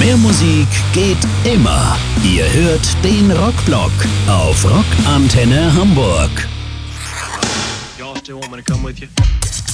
Mehr Musik geht immer. Ihr hört den Rockblock auf Rockantenne Hamburg. Y'all still want me to come with you?